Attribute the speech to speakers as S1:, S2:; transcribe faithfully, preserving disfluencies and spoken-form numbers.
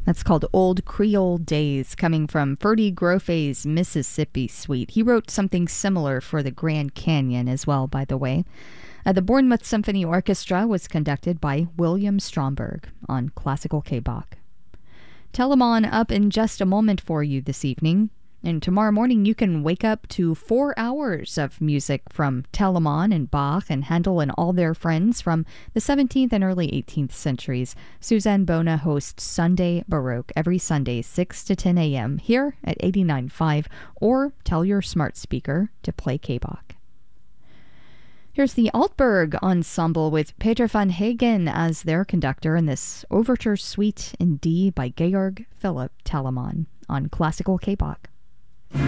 S1: That's called Old Creole Days, coming from Ferdy Grofe's Mississippi Suite. He wrote something similar for the Grand Canyon as well, by the way. Uh, the Bournemouth Symphony Orchestra was conducted by William Stromberg on Classical K-Bach. Telemann up in just a moment for you this evening. And tomorrow morning you can wake up to four hours of music from Telemann and Bach and Handel and all their friends from the seventeenth and early eighteenth centuries. Suzanne Bona hosts Sunday Baroque every Sunday, six to ten a.m. here at eighty-nine point five, or tell your smart speaker to play K-Bach. Here's the Altberg Ensemble with Peter van Hagen as their conductor in this Overture Suite in D by Georg Philipp Telemann on Classical K-Bach.